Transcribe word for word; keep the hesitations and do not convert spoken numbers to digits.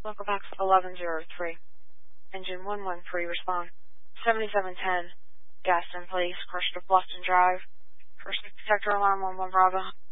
Local box eleven oh three. Engine one one three, respond. seventy-seven ten. Gaston, please. Crushed up Boston Drive. First detector alarm one one Bravo.